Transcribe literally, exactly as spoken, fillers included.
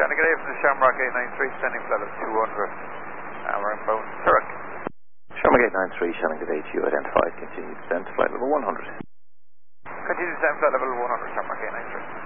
Shannon, good day from the Shamrock eight nine three, sending flight level two hundred. Uh, we're inbound Zurich. Shamrock eight nine three, Shannon, good day to you. Identified, continue descent to flight level one hundred. Continue descent flight level one hundred, Shamrock eight nine three.